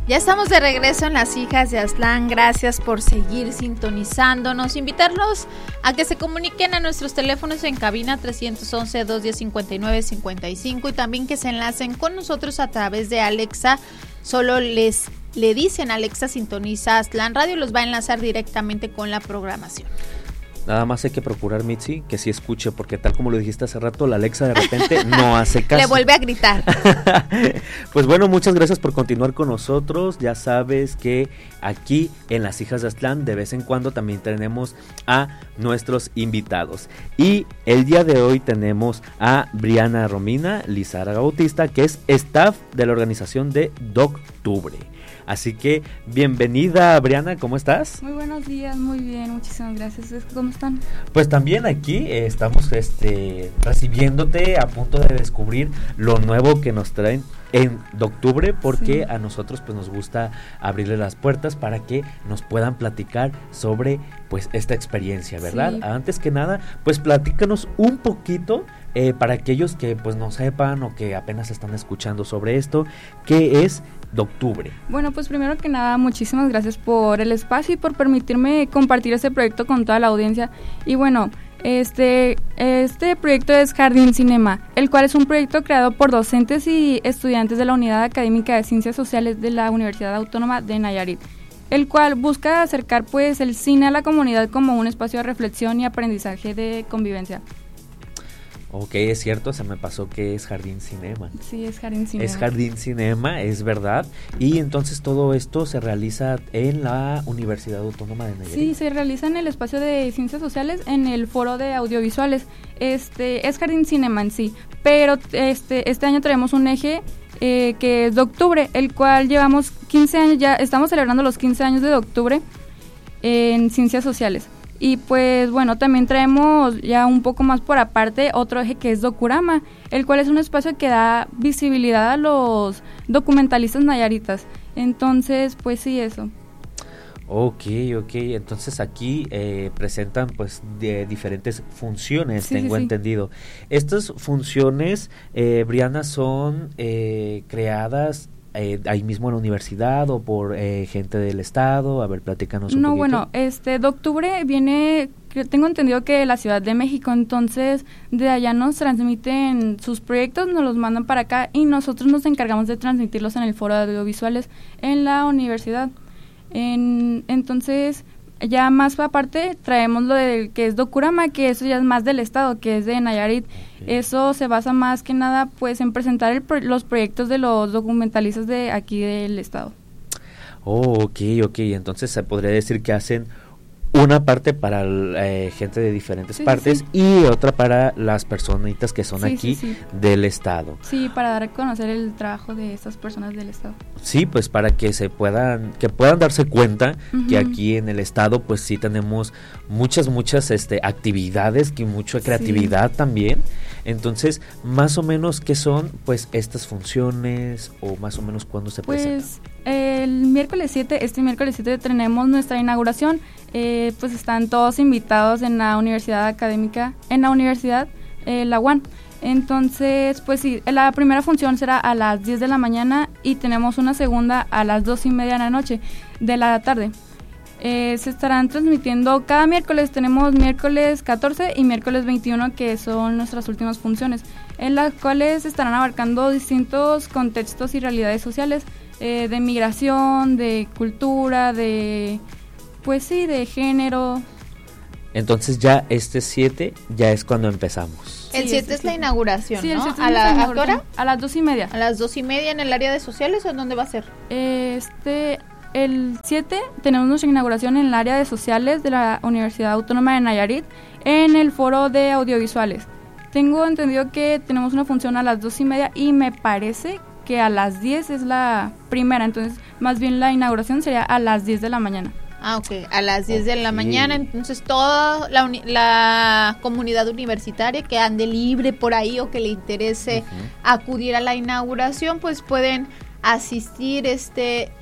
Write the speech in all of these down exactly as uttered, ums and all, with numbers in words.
Ya estamos de regreso en Las Hijas de Aztlán. Gracias por seguir sintonizándonos. Invitarlos a que se comuniquen a nuestros teléfonos en cabina tres once, dos diez, cincuenta y nueve cincuenta y cinco y también que se enlacen con nosotros a través de Alexa. Solo les le dicen Alexa sintoniza Aztlán Radio, los va a enlazar directamente con la programación. Nada más hay que procurar, Mitzi, que sí escuche, porque tal como lo dijiste hace rato, la Alexa de repente no hace caso. Le vuelve a gritar. Pues bueno, muchas gracias por continuar con nosotros. Ya sabes que aquí en Las Hijas de Aztlán de vez en cuando también tenemos a nuestros invitados. Y el día de hoy tenemos a Briana Romina Lizárraga Bautista, que es staff de la organización de Doctubre. Así que bienvenida, Briana, ¿cómo estás? Muy buenos días, muy bien, muchísimas gracias. ¿Cómo están? Pues también aquí eh, estamos este, recibiéndote, a punto de descubrir lo nuevo que nos traen en Doctubre, porque sí. A nosotros pues nos gusta abrirle las puertas para que nos puedan platicar sobre pues esta experiencia, ¿verdad? Sí. Antes que nada, pues platícanos un poquito eh, para aquellos que pues no sepan o que apenas están escuchando sobre esto, ¿qué es Doctubre? Bueno, pues primero que nada, muchísimas gracias por el espacio y por permitirme compartir este proyecto con toda la audiencia. Y bueno, este, este proyecto es Jardín Cinema, el cual es un proyecto creado por docentes y estudiantes de la Unidad Académica de Ciencias Sociales de la Universidad Autónoma de Nayarit, el cual busca acercar pues el cine a la comunidad como un espacio de reflexión y aprendizaje de convivencia. Ok, es cierto, se me pasó que es Jardín Cinema. Sí, es Jardín Cinema. Es Jardín Cinema, es verdad. Y entonces todo esto se realiza en la Universidad Autónoma de Nayarit. Sí, se realiza en el espacio de Ciencias Sociales, en el foro de audiovisuales. Este es Jardín Cinema en sí, pero este este año traemos un eje eh, que es Doctubre, el cual llevamos quince años, ya estamos celebrando los quince años de Doctubre en Ciencias Sociales. Y pues bueno, también traemos ya un poco más por aparte otro eje que es Docurama, el cual es un espacio que da visibilidad a los documentalistas nayaritas. Entonces, pues sí, eso. Ok, ok, entonces aquí eh, presentan pues de diferentes funciones, sí, tengo sí, entendido. Sí. Estas funciones, eh, Briana, son eh, creadas Eh, ahí mismo en la universidad o por eh, gente del estado. A ver, platícanos un no, poquito. No, bueno, este Doctubre viene, tengo entendido que de la Ciudad de México, entonces de allá nos transmiten sus proyectos, nos los mandan para acá y nosotros nos encargamos de transmitirlos en el foro de audiovisuales en la universidad. En, entonces, ya más aparte traemos lo del que es Docurama, que eso ya es más del estado, que es de Nayarit. Okay. Eso se basa más que nada pues en presentar el pro- los proyectos de los documentalistas de aquí del estado. Oh, ok, ok, entonces se podría decir que hacen una parte para eh, gente de diferentes sí, partes sí, sí. y otra para las personitas que son sí, aquí sí, sí. del estado. Sí, para dar a conocer el trabajo de estas personas del estado. Sí, pues para que se puedan, que puedan darse cuenta uh-huh. que aquí en el estado pues sí tenemos muchas, muchas este, actividades, que mucha creatividad sí. también. Entonces, más o menos, ¿qué son pues estas funciones o más o menos cuándo se pues, presentan? El miércoles siete, este miércoles siete tenemos nuestra inauguración. Eh, pues están todos invitados en la Universidad Académica, en la Universidad, eh, la U A N. Entonces, pues sí, la primera función será a las diez de la mañana y tenemos una segunda a las dos y media de la noche, de la tarde. Eh, se estarán transmitiendo cada miércoles, tenemos miércoles catorce y miércoles veintiuno, que son nuestras últimas funciones, en las cuales estarán abarcando distintos contextos y realidades sociales, eh, de migración, de cultura, de... pues sí, de género. Entonces ya este siete ya es cuando empezamos. El siete sí, es la inauguración, sí, ¿no? El ¿A la ¿a qué hora? A las dos y media. ¿A las dos y media en el área de sociales o en dónde va a ser? Este, el siete tenemos nuestra inauguración en el área de sociales de la Universidad Autónoma de Nayarit, en el foro de audiovisuales. Tengo entendido que tenemos una función a las dos y media y me parece que a las diez es la primera, entonces más bien la inauguración sería a las diez de la mañana. Ah, ok, a las diez okay. de la mañana, entonces toda la, uni- la comunidad universitaria que ande libre por ahí o que le interese uh-huh. acudir a la inauguración, pues pueden asistir este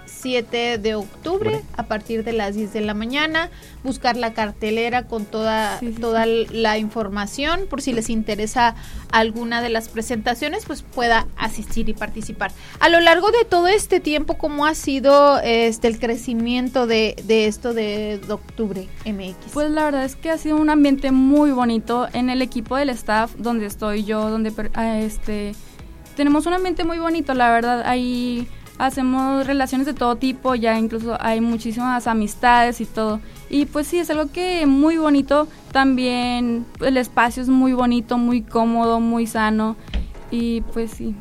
siete de octubre a partir de las diez de la mañana, buscar la cartelera con toda sí, sí, toda sí. la información, por si les interesa alguna de las presentaciones, pues pueda asistir y participar. A lo largo de todo este tiempo, ¿cómo ha sido este el crecimiento de, de esto de Doctubre M X? Pues la verdad es que ha sido un ambiente muy bonito en el equipo del staff donde estoy yo, donde este tenemos un ambiente muy bonito, la verdad. Ahí hacemos relaciones de todo tipo, ya incluso hay muchísimas amistades y todo. Y pues sí, es algo que muy bonito. También el espacio es muy bonito, muy cómodo, muy sano. Y pues sí.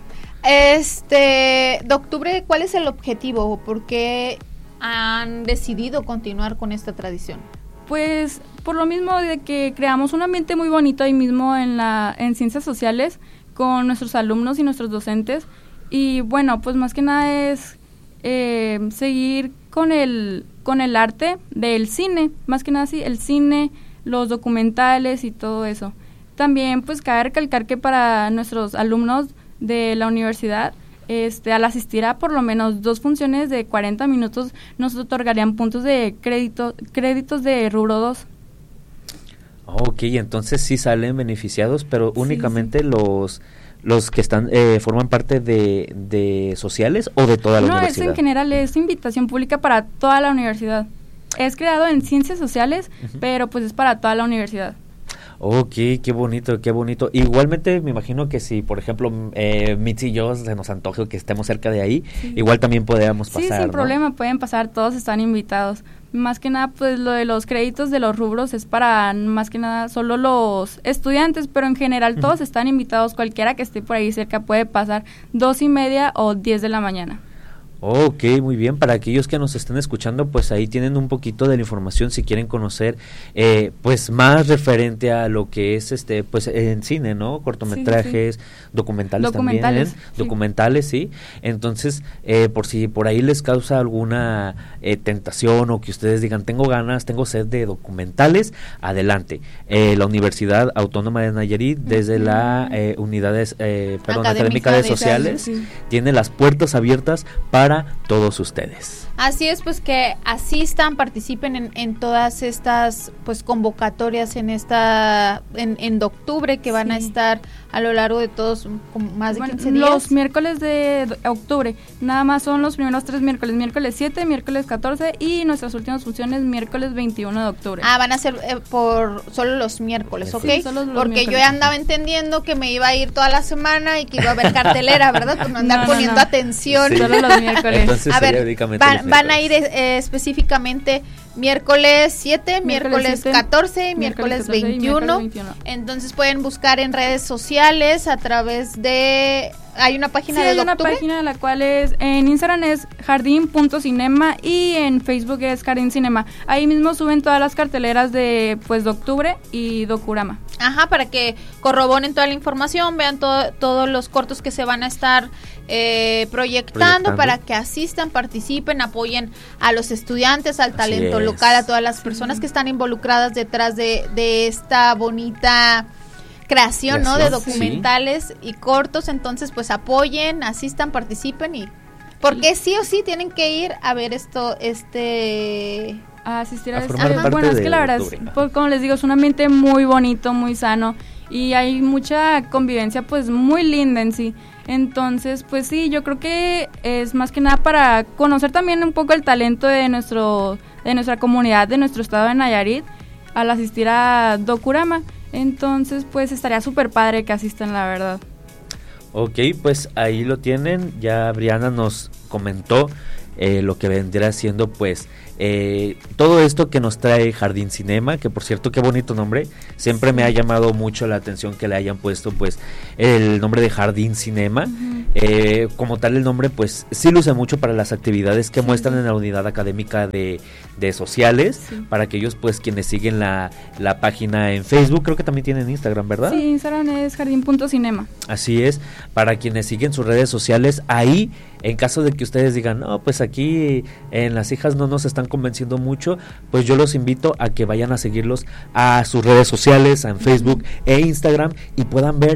Este, Doctubre, ¿cuál es el objetivo? ¿Por qué han decidido continuar con esta tradición? Pues por lo mismo de que creamos un ambiente muy bonito ahí mismo en la en Ciencias Sociales con nuestros alumnos y nuestros docentes. Y bueno, pues más que nada es eh, seguir con el con el arte del cine, más que nada sí, el cine, los documentales y todo eso. También pues cabe recalcar que para nuestros alumnos de la universidad, este al asistir a por lo menos dos funciones de cuarenta minutos, nos otorgarían puntos de crédito, créditos de rubro dos. Ok, entonces sí salen beneficiados, pero sí, únicamente sí. los... los que están eh, forman parte de, de sociales o de toda la no, universidad. No, es en general, es invitación pública para toda la universidad. Es creado en Ciencias Sociales, uh-huh. pero pues es para toda la universidad. Ok, qué bonito, qué bonito. Igualmente me imagino que si, por ejemplo, eh, Mitzi y yo se nos antoje que estemos cerca de ahí, sí. igual también podríamos pasar, Sí, sin ¿no? problema, pueden pasar, todos están invitados. Más que nada, pues lo de los créditos de los rubros es para más que nada solo los estudiantes, pero en general todos uh-huh. están invitados, cualquiera que esté por ahí cerca puede pasar dos y media o diez de la mañana. Ok, muy bien. Para aquellos que nos estén escuchando, pues ahí tienen un poquito de la información si quieren conocer, eh, pues más referente a lo que es este, pues en cine, ¿no? Cortometrajes, sí, sí. documentales, documentales también, ¿eh? sí. documentales, sí. Entonces, eh, por si por ahí les causa alguna eh, tentación o que ustedes digan, tengo ganas, tengo sed de documentales, adelante. Eh, la Universidad Autónoma de Nayarit, desde uh-huh. la eh, unidad de, eh, perdón, académica, académica de, de sociales, sí. tiene las puertas abiertas para todos ustedes. Así es, pues que asistan, participen en, en todas estas pues convocatorias en esta en, en Doctubre que van sí. a estar a lo largo de todos más de bueno, quince días. Los miércoles de octubre, nada más son los primeros tres miércoles, miércoles siete, miércoles catorce y nuestras últimas funciones miércoles veintiuno de octubre. Ah, van a ser eh, por solo los miércoles, ¿ok? Sí, solo los Porque miércoles. Yo ya andaba entendiendo que me iba a ir toda la semana y que iba a haber cartelera, ¿verdad? Por no andar no, no, poniendo no. atención. Sí. Solo los miércoles. Entonces, a ver, van, van a ir eh, específicamente miércoles siete, miércoles catorce, miércoles veintiuno. Entonces pueden buscar en redes sociales a través de... ¿Hay una página sí, de hay Doctubre? Una página en la cual es, en Instagram es jardín punto cinema y en Facebook es Jardín Cinema. Ahí mismo suben todas las carteleras de pues Doctubre y Docurama. Ajá, para que corroboren toda la información, vean todo, todos los cortos que se van a estar eh, proyectando, proyectando, para que asistan, participen, apoyen a los estudiantes, al talento local, a todas las personas que están involucradas detrás de, de esta bonita... creación, ¿no? De documentales sí. y cortos, entonces pues apoyen, asistan, participen y porque sí o sí tienen que ir a ver esto, este a asistir a, a este bueno, es que la verdad es, pues, como les digo, es un ambiente muy bonito, muy sano y hay mucha convivencia pues muy linda en sí. Entonces, pues sí, yo creo que es más que nada para conocer también un poco el talento de nuestro de nuestra comunidad, de nuestro estado de Nayarit al asistir a Docurama. Entonces, pues estaría súper padre que asistan, la verdad. Ok, pues ahí lo tienen. Ya Briana nos comentó eh, lo que vendrá siendo, pues, eh, todo esto que nos trae Jardín Cinema, que por cierto, qué bonito nombre. Siempre me ha llamado mucho la atención que le hayan puesto, pues, el nombre de Jardín Cinema. Uh-huh. Eh, como tal, el nombre, pues, sí luce mucho para las actividades que sí. muestran en la unidad académica de, de sociales. Sí. Para aquellos, pues, quienes siguen la, la página en Facebook. Creo que también tienen Instagram, ¿verdad? Sí, Instagram es jardín punto cinema. Así es. Para quienes siguen sus redes sociales, ahí, en caso de que ustedes digan, no, pues aquí en Las Hijas no nos están convenciendo mucho, pues yo los invito a que vayan a seguirlos a sus redes sociales, en Facebook e Instagram, y puedan ver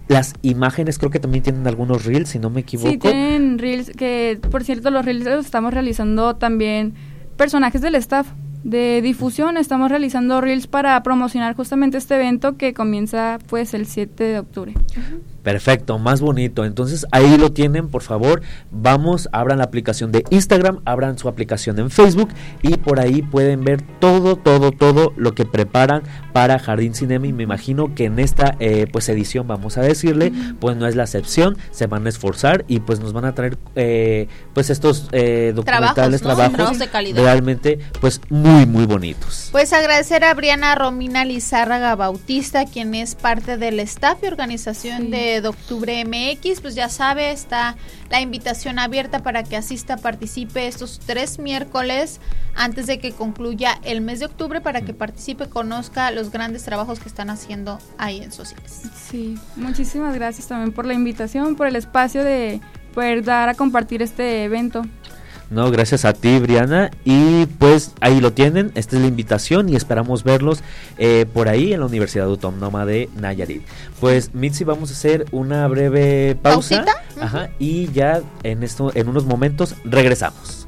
las imágenes, creo que también tienen algunos reels, si no me equivoco. Sí, tienen reels, que por cierto los reels los estamos realizando también personajes del staff de difusión. Estamos realizando reels para promocionar justamente este evento que comienza pues el siete de octubre. Uh-huh. Perfecto, más bonito. Entonces ahí lo tienen, por favor. Vamos, abran la aplicación de Instagram, abran su aplicación en Facebook y por ahí pueden ver todo, todo, todo lo que preparan para Jardín Cinema. Y me imagino que en esta eh, pues edición, vamos a decirle, uh-huh. pues no es la excepción. Se van a esforzar y pues nos van a traer eh, pues estos eh, documentales, trabajos, ¿no? trabajos, trabajos de calidad, realmente pues muy, muy bonitos. Pues agradecer a Briana Romina Lizárraga Bautista, quien es parte del staff y organización sí. de de Octubre M X, pues ya sabe, está la invitación abierta para que asista, participe estos tres miércoles antes de que concluya el mes de octubre, para que participe, conozca los grandes trabajos que están haciendo ahí en Sociales. Sí, muchísimas gracias también por la invitación, por el espacio de poder dar a compartir este evento. No, gracias a ti, Briana, y pues ahí lo tienen, esta es la invitación y esperamos verlos eh, por ahí en la Universidad Autónoma de Nayarit. Pues Mitzi, vamos a hacer una breve pausa. ¿Pausita? Ajá, y ya en esto, en unos momentos regresamos.